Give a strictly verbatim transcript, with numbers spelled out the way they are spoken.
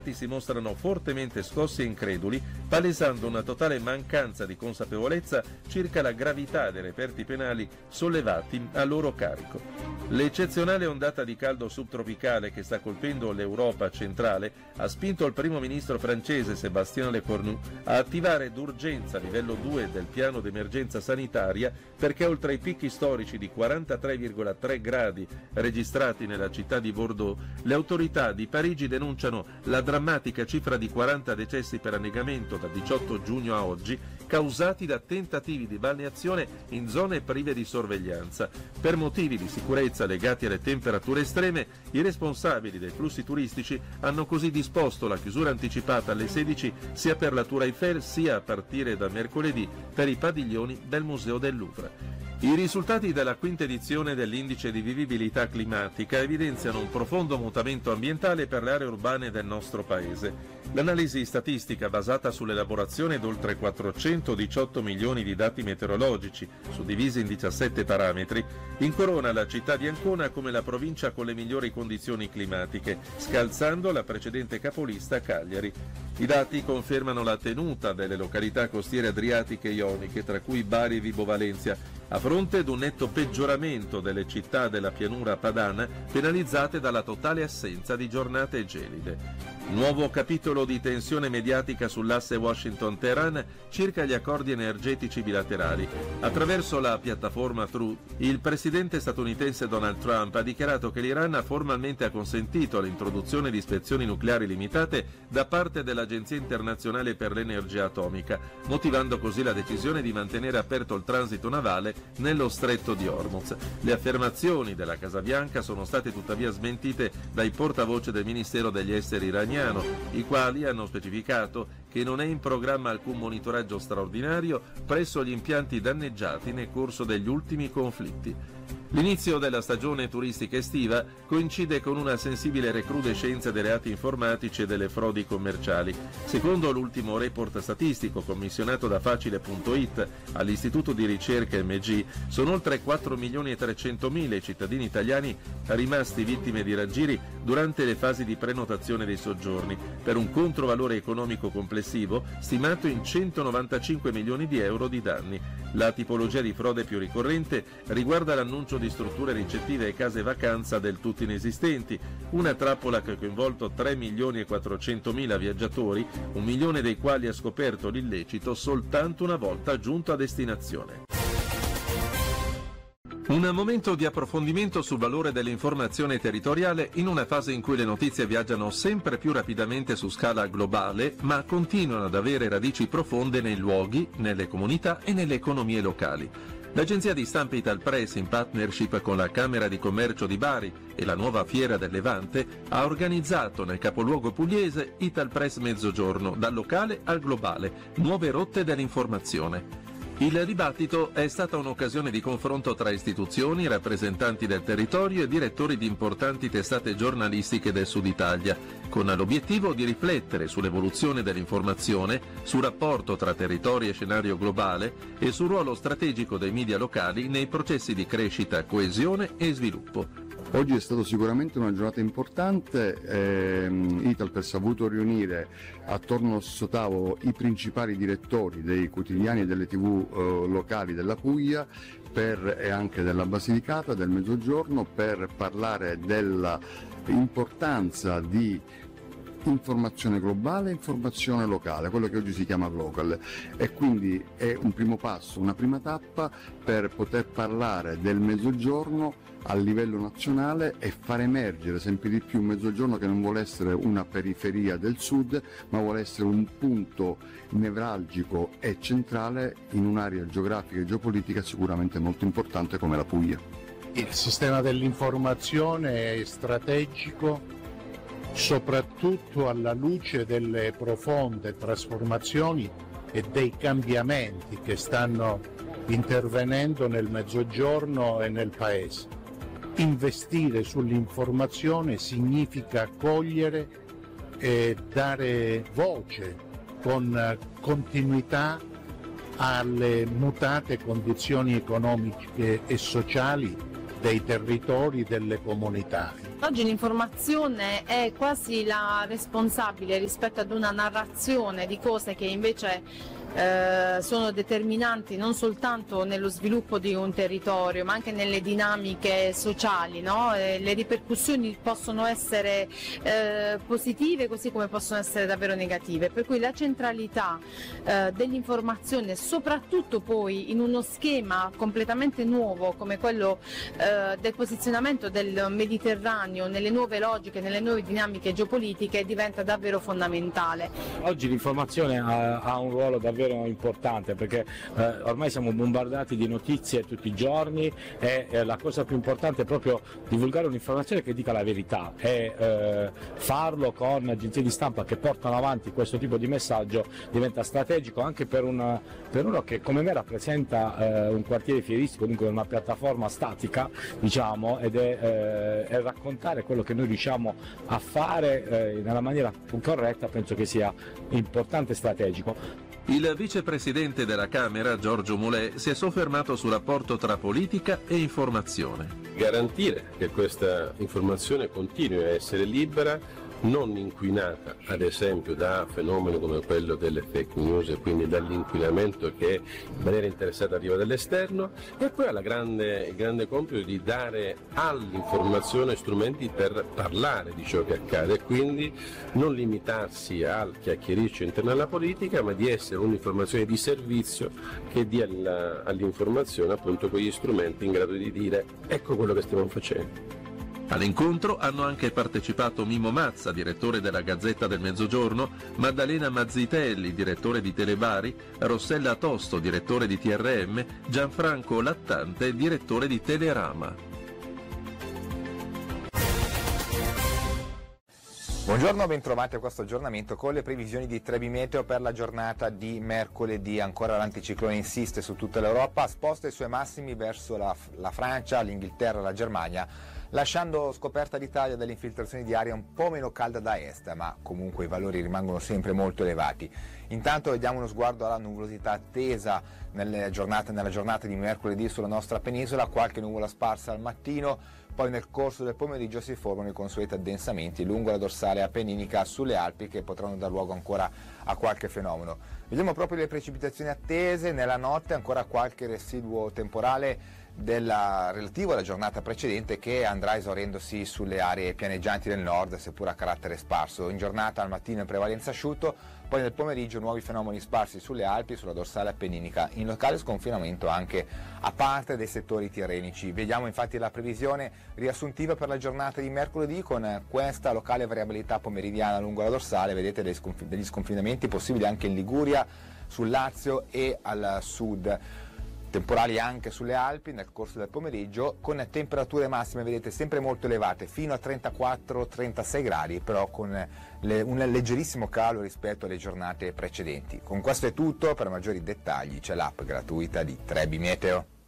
si mostrano fortemente scossi e increduli, palesando una totale mancanza di consapevolezza circa la gravità dei reperti penali sollevati a loro carico. L'eccezionale ondata di caldo subtropicale che sta colpendo l'Europa centrale ha spinto il primo ministro francese Sébastien Lecornu a attivare d'urgenza livello due del piano d'emergenza sanitaria, perché oltre ai picchi storici di quarantatré virgola tre gradi registrati nella città di Bordeaux, le autorità di Parigi denunciano la drammatica cifra di quaranta decessi per annegamento da diciotto giugno a oggi, causati da tentativi di balneazione in zone prive di sorveglianza. Per motivi di sicurezza legati alle temperature estreme, i responsabili dei flussi turistici hanno così disposto la chiusura anticipata alle sedici sia per la Tour Eiffel sia a partire da mercoledì per i padiglioni del Museo del Louvre. I risultati della quinta edizione dell'indice di vivibilità climatica evidenziano un profondo mutamento ambientale per le aree urbane del nostro paese. L'analisi statistica, basata sull'elaborazione di oltre quattrocentodiciotto milioni di dati meteorologici, suddivisi in diciassette parametri, incorona la città di Ancona come la provincia con le migliori condizioni climatiche, scalzando la precedente capolista Cagliari. I dati confermano la tenuta delle località costiere adriatiche e ioniche, tra cui Bari e Vibo Valentia, a fronte di un netto peggioramento delle città della pianura padana, penalizzate dalla totale assenza di giornate gelide. Nuovo capitolo di tensione mediatica sull'asse Washington-Teheran circa gli accordi energetici bilaterali. Attraverso la piattaforma Truth, il presidente statunitense Donald Trump ha dichiarato che l'Iran ha formalmente acconsentito all'introduzione di ispezioni nucleari limitate da parte dell'Agenzia internazionale per l'energia atomica, motivando così la decisione di mantenere aperto il transito navale nello stretto di Hormuz. Le affermazioni della Casa Bianca sono state tuttavia smentite dai portavoce del Ministero degli Esteri iraniano, i quali hanno specificato che non è in programma alcun monitoraggio straordinario presso gli impianti danneggiati nel corso degli ultimi conflitti. L'inizio della stagione turistica estiva coincide con una sensibile recrudescenza dei reati informatici e delle frodi commerciali. Secondo l'ultimo report statistico commissionato da Facile punto it all'Istituto di Ricerca M G, sono oltre quattro milioni e trecentomila i cittadini italiani rimasti vittime di raggiri durante le fasi di prenotazione dei soggiorni, per un controvalore economico complessivo stimato in centonovantacinque milioni di euro di danni. La tipologia di frode più ricorrente riguarda l'annuncio di strutture ricettive e case vacanza del tutto inesistenti, una trappola che ha coinvolto tre milioni e quattrocentomila viaggiatori, un milione dei quali ha scoperto l'illecito soltanto una volta giunto a destinazione. Un momento di approfondimento sul valore dell'informazione territoriale in una fase in cui le notizie viaggiano sempre più rapidamente su scala globale, ma continuano ad avere radici profonde nei luoghi, nelle comunità e nelle economie locali. L'agenzia di stampa Italpress, in partnership con la Camera di Commercio di Bari e la nuova Fiera del Levante, ha organizzato nel capoluogo pugliese Italpress Mezzogiorno, dal locale al globale, nuove rotte dell'informazione. Il dibattito è stata un'occasione di confronto tra istituzioni, rappresentanti del territorio e direttori di importanti testate giornalistiche del Sud Italia, con l'obiettivo di riflettere sull'evoluzione dell'informazione, sul rapporto tra territorio e scenario globale e sul ruolo strategico dei media locali nei processi di crescita, coesione e sviluppo. Oggi è stata sicuramente una giornata importante, ehm, Italpress ha voluto riunire attorno allo stesso tavolo i principali direttori dei quotidiani e delle tivù eh, locali della Puglia per, e anche della Basilicata, del Mezzogiorno, per parlare dell'importanza di informazione globale e informazione locale, quello che oggi si chiama Glocal, e quindi è un primo passo, una prima tappa per poter parlare del Mezzogiorno a livello nazionale e far emergere sempre di più un Mezzogiorno che non vuole essere una periferia del Sud, ma vuole essere un punto nevralgico e centrale in un'area geografica e geopolitica sicuramente molto importante come la Puglia. Il sistema dell'informazione è strategico soprattutto alla luce delle profonde trasformazioni e dei cambiamenti che stanno intervenendo nel Mezzogiorno e nel Paese. Investire sull'informazione significa accogliere e dare voce con continuità alle mutate condizioni economiche e sociali dei territori, delle comunità. Oggi l'informazione è quasi la responsabile rispetto ad una narrazione di cose che invece eh, sono determinanti non soltanto nello sviluppo di un territorio, ma anche nelle dinamiche sociali, no? E le ripercussioni possono essere eh, positive così come possono essere davvero negative, per cui la centralità eh, dell'informazione, soprattutto poi in uno schema completamente nuovo come quello eh, del posizionamento del Mediterraneo nelle nuove logiche, nelle nuove dinamiche geopolitiche, diventa davvero fondamentale. Oggi l'informazione ha, ha un ruolo davvero importante, perché eh, ormai siamo bombardati di notizie tutti i giorni e eh, la cosa più importante è proprio divulgare un'informazione che dica la verità e eh, farlo con agenzie di stampa che portano avanti questo tipo di messaggio diventa strategico anche per, una, per uno che come me rappresenta eh, un quartiere fieristico, dunque una piattaforma statica, diciamo, ed è, eh, è raccontare quello che noi riusciamo a fare eh, nella maniera più corretta. Penso che sia importante e strategico. Il vicepresidente della Camera, Giorgio Mulè, si è soffermato sul rapporto tra politica e informazione. Garantire che questa informazione continui a essere libera, non inquinata ad esempio da fenomeni come quello delle fake news e quindi dall'inquinamento che in maniera interessata arriva dall'esterno, e poi ha la grande, il grande compito di dare all'informazione strumenti per parlare di ciò che accade, e quindi non limitarsi al chiacchiericcio interno alla politica, ma di essere un'informazione di servizio che dia all'informazione appunto quegli strumenti in grado di dire ecco quello che stiamo facendo. All'incontro hanno anche partecipato Mimmo Mazza, direttore della Gazzetta del Mezzogiorno, Maddalena Mazzitelli, direttore di Telebari, Rossella Tosto, direttore di T R M, Gianfranco Lattante, direttore di Telerama. Buongiorno, bentrovati a questo aggiornamento con le previsioni di Trebi Meteo per la giornata di mercoledì. Ancora l'anticiclone insiste su tutta l'Europa, sposta i suoi massimi verso la, la Francia, l'Inghilterra e la Germania, lasciando scoperta l'Italia dalle infiltrazioni di aria un po' meno calda da est, ma comunque i valori rimangono sempre molto elevati. Intanto vediamo uno sguardo alla nuvolosità attesa nelle giornate, nella giornata di mercoledì sulla nostra penisola, qualche nuvola sparsa al mattino, poi nel corso del pomeriggio si formano i consueti addensamenti lungo la dorsale appenninica sulle Alpi che potranno dar luogo ancora a qualche fenomeno. Vediamo proprio le precipitazioni attese nella notte, ancora qualche residuo temporale della, relativo alla giornata precedente che andrà esaurendosi sulle aree pianeggianti del nord, seppur a carattere sparso. In giornata al mattino in prevalenza asciutto, poi nel pomeriggio nuovi fenomeni sparsi sulle Alpi, sulla dorsale appenninica, in locale sconfinamento anche a parte dei settori tirrenici. Vediamo infatti la previsione riassuntiva per la giornata di mercoledì con questa locale variabilità pomeridiana lungo la dorsale, vedete degli sconfinamenti possibili anche in Liguria, sul Lazio e al sud. Temporali anche sulle Alpi nel corso del pomeriggio, con temperature massime, vedete, sempre molto elevate, fino a trentaquattro trentasei gradi, però con le, un leggerissimo calo rispetto alle giornate precedenti. Con questo è tutto, per maggiori dettagli c'è l'app gratuita di Trebi Meteo.